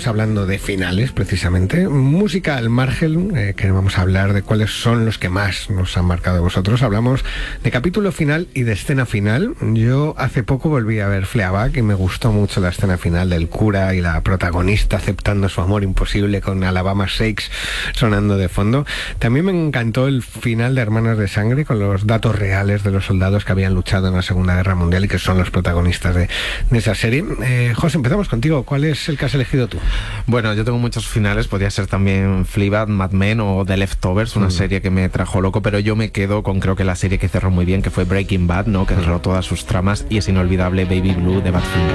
estamos hablando de finales, precisamente. Música al margen, que vamos a hablar de cuáles son los que más nos han marcado a vosotros. Hablamos de capítulo final y de escena final. Yo hace poco volví a ver Fleabag y me gustó mucho la escena final del cura y la protagonista aceptando su amor imposible con Alabama Shakes sonando de fondo. También me encantó el final de Hermanas de Sangre, con los datos reales de los soldados que habían luchado en la Segunda Guerra Mundial y que son los protagonistas de esa serie. José, empezamos contigo. ¿Cuál es el que has elegido tú? Bueno, yo tengo muchos finales. Podría ser también Fleabag, Mad Men o The Leftovers, una serie que me trajo loco, pero yo me quedo con, creo que la serie que cerró muy bien, que fue Breaking Bad, ¿no? Que cerró todas sus tramas, y es inolvidable Baby Blue de Badfinger.